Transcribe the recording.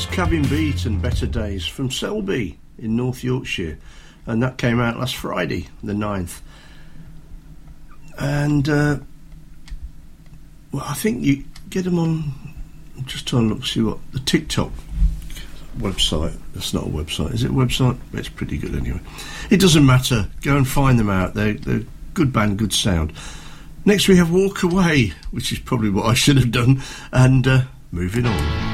Cabin Beat and Better Days from Selby in North Yorkshire, and that came out last Friday, the 9th. And well, I think you get them on. I'm just trying to look, see what the TikTok website. That's not a website, is it a website? It's pretty good anyway. It doesn't matter. Go and find them out. They're good band, good sound. Next we have Walk Away, which is probably what I should have done, and moving on.